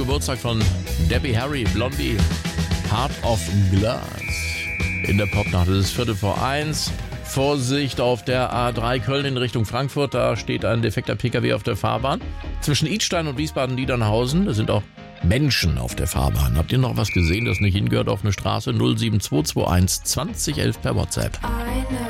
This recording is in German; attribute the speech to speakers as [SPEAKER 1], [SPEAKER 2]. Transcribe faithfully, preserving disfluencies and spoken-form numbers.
[SPEAKER 1] Geburtstag von Debbie Harry, Blondie, Heart of Glass. In der Popnacht, es ist Viertel vor eins. Vorsicht auf der A drei Köln in Richtung Frankfurt, da steht ein defekter Pkw auf der Fahrbahn. Zwischen Idstein und Wiesbaden-Niedernhausen, da sind auch Menschen auf der Fahrbahn. Habt ihr noch was gesehen, das nicht hingehört auf eine Straße? null sieben zwei zwei eins zwanzig elf per WhatsApp.